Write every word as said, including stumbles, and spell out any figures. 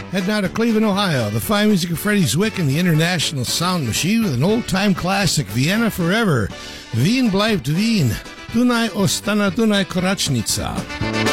Heading out of Cleveland, Ohio, the fine music of Freddie Zwick and the International Sound Machine with an old-time classic, Vienna Forever. Wien bleibt Wien. Dunaj ostana Dunaj Koračnica.